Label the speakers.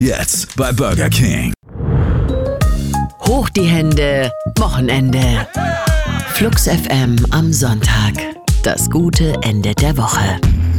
Speaker 1: Jetzt bei Burger King.
Speaker 2: Hoch die Hände, Wochenende. Flux FM am Sonntag. Das gute Ende der Woche.